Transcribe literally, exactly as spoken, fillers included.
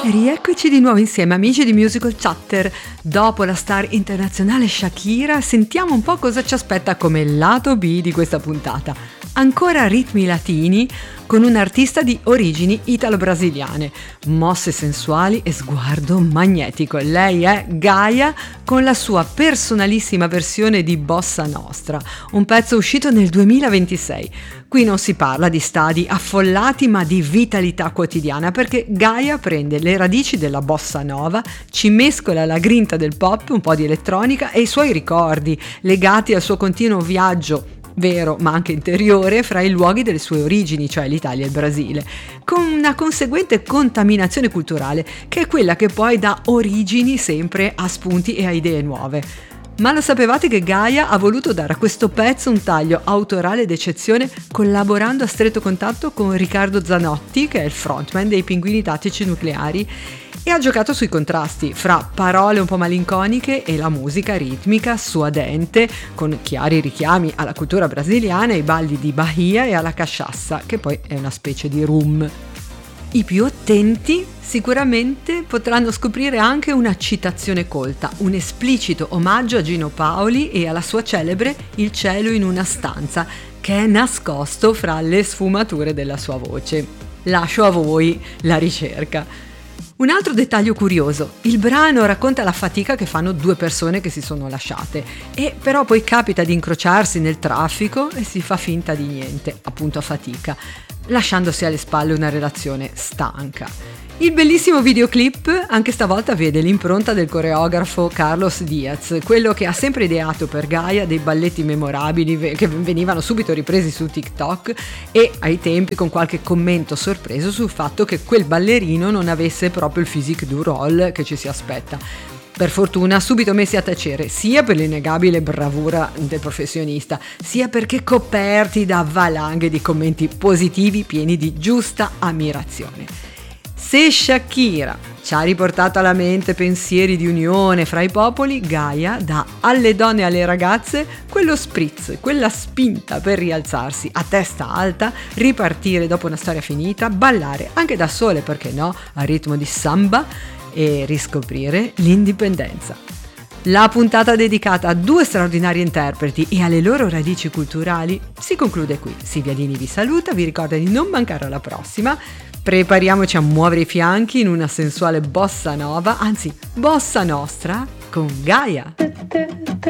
Rieccoci di nuovo insieme amici di Musical Chatter. Dopo la star internazionale Shakira, sentiamo un po' cosa ci aspetta come lato B di questa puntata. Ancora ritmi latini con un artista di origini italo-brasiliane, mosse sensuali e sguardo magnetico. Lei è Gaia con la sua personalissima versione di Bossa Nostra, un pezzo uscito nel duemilaventisei. Qui non si parla di stadi affollati ma di vitalità quotidiana, perché Gaia prende le radici della bossa nova, ci mescola la grinta del pop, un po' di elettronica e i suoi ricordi legati al suo continuo viaggio vero ma anche interiore fra i luoghi delle sue origini, cioè l'Italia e il Brasile, con una conseguente contaminazione culturale che è quella che poi dà origini sempre a spunti e a idee nuove. Ma lo sapevate che Gaia ha voluto dare a questo pezzo un taglio autorale d'eccezione, collaborando a stretto contatto con Riccardo Zanotti, che è il frontman dei Pinguini Tattici Nucleari, e ha giocato sui contrasti fra parole un po' malinconiche e la musica ritmica suadente, con chiari richiami alla cultura brasiliana, ai balli di Bahia e alla cachaça, che poi è una specie di rum. I più attenti sicuramente potranno scoprire anche una citazione colta, un esplicito omaggio a Gino Paoli e alla sua celebre Il cielo in una stanza, che è nascosto fra le sfumature della sua voce. Lascio a voi la ricerca. Un altro dettaglio curioso: il brano racconta la fatica che fanno due persone che si sono lasciate, e però poi capita di incrociarsi nel traffico e si fa finta di niente, appunto a fatica, lasciandosi alle spalle una relazione stanca. Il bellissimo videoclip anche stavolta vede l'impronta del coreografo Carlos Diaz, quello che ha sempre ideato per Gaia dei balletti memorabili che venivano subito ripresi su TikTok, e ai tempi con qualche commento sorpreso sul fatto che quel ballerino non avesse proprio il physique du rôle che ci si aspetta. Per fortuna subito messi a tacere, sia per l'innegabile bravura del professionista, sia perché coperti da valanghe di commenti positivi pieni di giusta ammirazione. Se Shakira ci ha riportato alla mente pensieri di unione fra i popoli, Gaia dà alle donne e alle ragazze quello spritz, quella spinta per rialzarsi a testa alta, ripartire dopo una storia finita, ballare anche da sole, perché no, a ritmo di samba, e riscoprire l'indipendenza. La puntata dedicata a due straordinari interpreti e alle loro radici culturali si conclude qui. Silvia Dini vi saluta, vi ricorda di non mancare alla prossima. Prepariamoci a muovere i fianchi in una sensuale bossa nova, anzi bossa nostra, con Gaia.